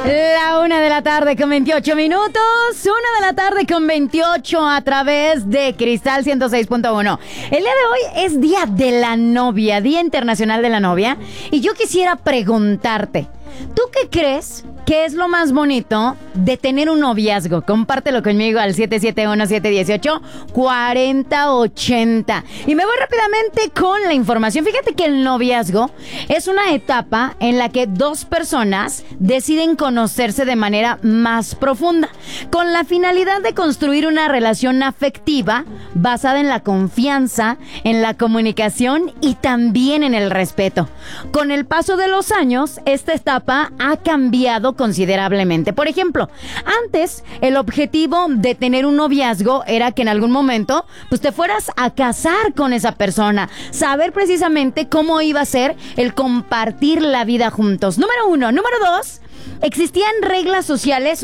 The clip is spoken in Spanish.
La 1:28 p.m. 1:28 p.m. a través de Cristal 106.1. El día de hoy es Día de la Novia, Día Internacional de la Novia. Y yo quisiera preguntarte, ¿tú qué crees que es lo más bonito de tener un noviazgo? Compártelo conmigo al 771-718-4080. Y me voy rápidamente con la información. Fíjate que el noviazgo es una etapa en la que dos personas deciden conocerse de manera más profunda, con la finalidad de construir una relación afectiva basada en la confianza, en la comunicación y también en el respeto. Con el paso de los años, esta etapa ha cambiado considerablemente. Por ejemplo, antes el objetivo de tener un noviazgo era que en algún momento pues te fueras a casar con esa persona, saber precisamente cómo iba a ser el compartir la vida juntos. Número 1. Número 2, existían reglas sociales